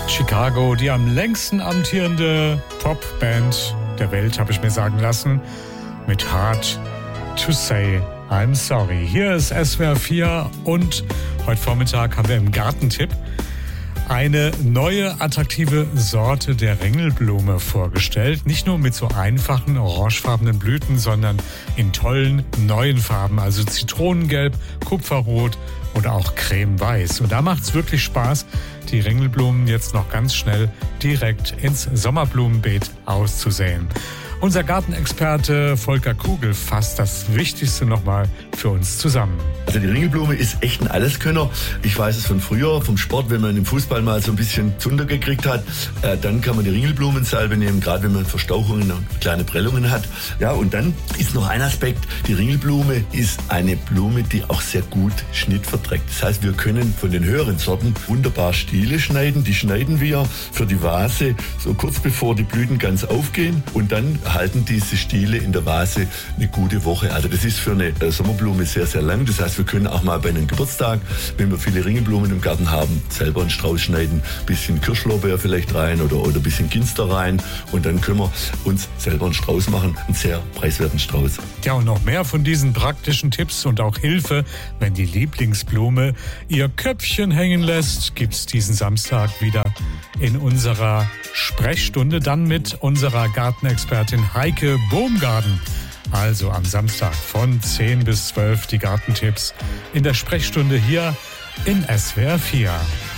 Chicago, die am längsten amtierende Popband der Welt, habe ich mir sagen lassen, mit Hard to Say I'm Sorry. Hier ist SWR 4 und heute Vormittag haben wir im Gartentipp eine neue, attraktive Sorte der Ringelblume vorgestellt. Nicht nur mit so einfachen, orangefarbenen Blüten, sondern in tollen, neuen Farben. Also Zitronengelb, Kupferrot oder auch cremeweiß. Und da macht es wirklich Spaß, die Ringelblumen jetzt noch ganz schnell direkt ins Sommerblumenbeet auszusäen. Unser Gartenexperte Volker Kugel fasst das Wichtigste nochmal für uns zusammen. Also die Ringelblume ist echt ein Alleskönner. Ich weiß es von früher, vom Sport, wenn man im Fußball mal so ein bisschen Zunder gekriegt hat, dann kann man die Ringelblumensalbe nehmen, gerade wenn man Verstauchungen und kleine Prellungen hat. Ja, und dann ist noch ein Aspekt, die Ringelblume ist eine Blume, die auch sehr gut Schnitt verträgt. Das heißt, wir können von den höheren Sorten wunderbar Stiele schneiden. Die schneiden wir für die Vase so kurz bevor die Blüten ganz aufgehen und dann halten diese Stiele in der Vase eine gute Woche. Also das ist für eine Sommerblume sehr, sehr lang. Das heißt, wir können auch mal bei einem Geburtstag, wenn wir viele Ringelblumen im Garten haben, selber einen Strauß schneiden, bisschen Kirschlorbeer vielleicht rein oder ein bisschen Ginster rein und dann können wir uns selber einen Strauß machen, einen sehr preiswerten Strauß. Ja, und noch mehr von diesen praktischen Tipps und auch Hilfe, wenn die Lieblingsblume ihr Köpfchen hängen lässt, gibt's diesen Samstag wieder in unserer Sprechstunde, dann mit unserer Gartenexpertin Heike Baumgarten. Also am Samstag von 10 bis 12 die Gartentipps in der Sprechstunde hier in SWR 4.